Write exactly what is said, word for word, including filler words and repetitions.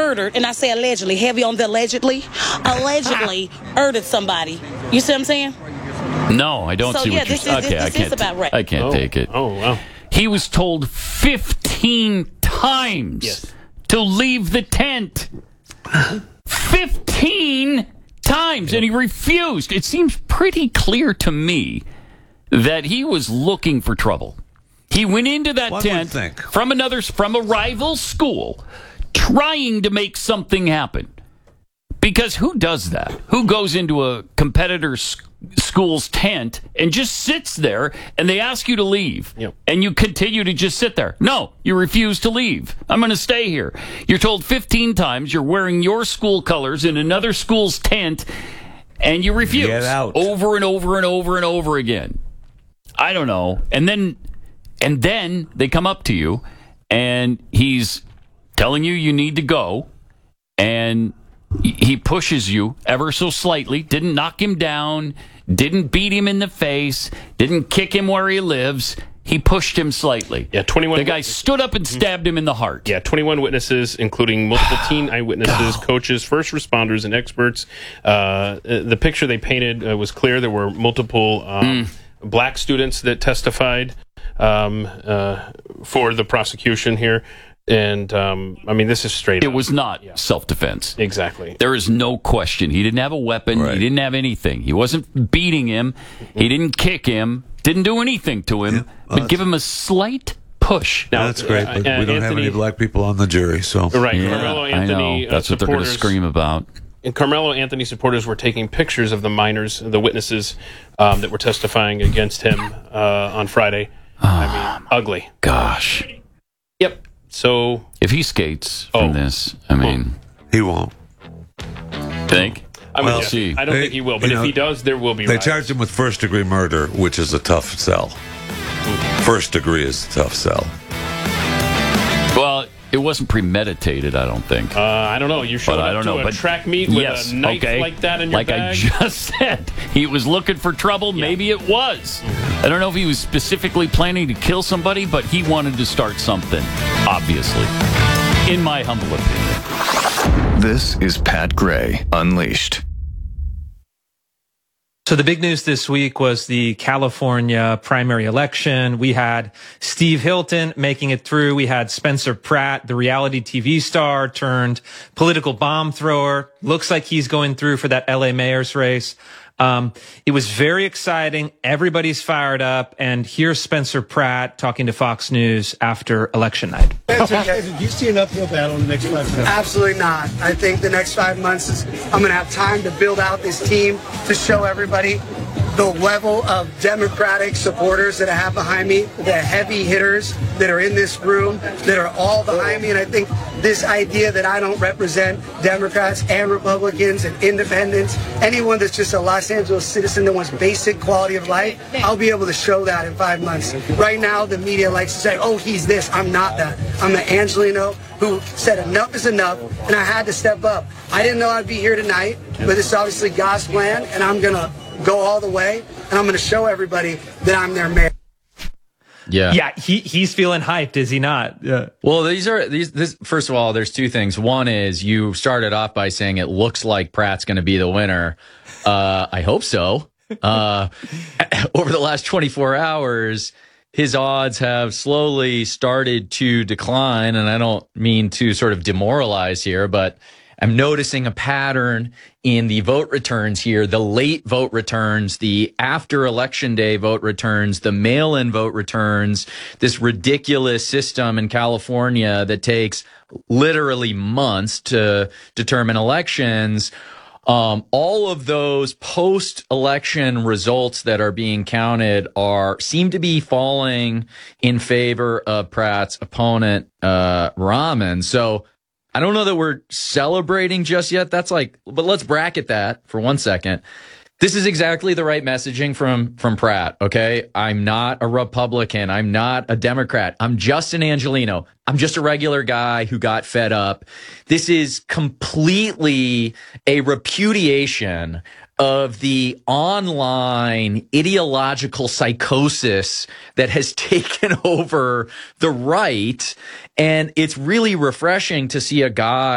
murdered, and I say allegedly, heavy on the allegedly, allegedly murdered somebody. You see what I'm saying? No, I don't so, see yeah, what you're saying. Okay, this, I this can't. is about rape. I can't oh. take it. Oh, wow. He was told fifteen times yes. to leave the tent. fifteen times, and he refused. It seems pretty clear to me that he was looking for trouble. He went into that One tent would think. from another from a rival school, trying to make something happen. Because who does that? Who goes into a competitor's school's tent and just sits there and they ask you to leave? Yep. And you continue to just sit there? No, you refuse to leave. I'm going to stay here. You're told fifteen times you're wearing your school colors in another school's tent and you refuse. Get out. Over and over and over and over again. I don't know. And then and then they come up to you and he's telling you you need to go, and he pushes you ever so slightly, didn't knock him down, didn't beat him in the face, didn't kick him where he lives. He pushed him slightly. Yeah, twenty-one. The guy stood up and stabbed him in the heart. Yeah, twenty-one witnesses, including multiple teen eyewitnesses, coaches, first responders, and experts. Uh, the picture they painted uh, was clear. There were multiple um, mm. black students that testified um, uh, for the prosecution here. And, um, I mean, this is straight It up. was not yeah. self-defense. Exactly. There is no question. He didn't have a weapon. Right. He didn't have anything. He wasn't beating him. He didn't kick him. Didn't do anything to him. Yeah. Well, but give him a slight push. Now, That's great, but uh, we don't Anthony, have any black people on the jury, so. Right. Yeah, Carmelo I Anthony know. That's uh, what they're going to scream about. And Carmelo Anthony supporters were taking pictures of the minors, the witnesses um, that were testifying against him uh, on Friday. I mean, ugly. Gosh. Yep. So If he skates from Oh. this, I mean, He won't. think? I mean, We'll yeah, see. I don't They- think he will, but you if know, he does, there will be. They riots. charged him with first degree murder, which is a tough sell. First degree is a tough sell. Well, it wasn't premeditated, I don't think. Uh, I don't know. You showed But I up don't to know. a But track meet with yes, a knife okay. like that in your like bag. I just said, he was looking for trouble. Maybe it was. I don't know if he was specifically planning to kill somebody, but he wanted to start something, obviously, in my humble opinion. This is Pat Gray Unleashed. So the big news this week was the California primary election. We had Steve Hilton making it through. We had Spencer Pratt, the reality T V star turned political bomb thrower. Looks like he's going through for that L A mayor's race. Um, it was very exciting. Everybody's fired up. And here's Spencer Pratt talking to Fox News after election night. Do you see an uphill battle in the next five months? Absolutely not. I think the next five months is I'm going to have time to build out this team to show everybody the level of Democratic supporters that I have behind me, the heavy hitters that are in this room, that are all behind me. And I think this idea that I don't represent Democrats and Republicans and independents, anyone that's just a Los Angeles citizen that wants basic quality of life, I'll be able to show that in five months. Right now, the media likes to say, oh, he's this. I'm not that. I'm the Angelino who said enough is enough, and I had to step up. I didn't know I'd be here tonight, but this is obviously God's plan, and I'm going to go all the way, and I'm going to show everybody that I'm their mayor. Yeah. Yeah, he he's feeling hyped, is he not? Yeah. Well, these are these this first of all, there's two things. One is you started off by saying it looks like Pratt's going to be the winner. Uh I hope so. Uh over the last twenty-four hours, his odds have slowly started to decline, and I don't mean to sort of demoralize here, but I'm noticing a pattern in the vote returns here, the late vote returns, the after election day vote returns, the mail-in vote returns, this ridiculous system in California that takes literally months to determine elections. Um, all of those post-election results that are being counted are seem to be falling in favor of Pratt's opponent, uh, Rahman. So I don't know that we're celebrating just yet. That's like, but let's bracket that for one second. This is exactly the right messaging from, from Pratt. Okay. I'm not a Republican. I'm not a Democrat. I'm just an Angelino. I'm just a regular guy who got fed up. This is completely a repudiation of the online ideological psychosis that has taken over the right. And it's really refreshing to see a guy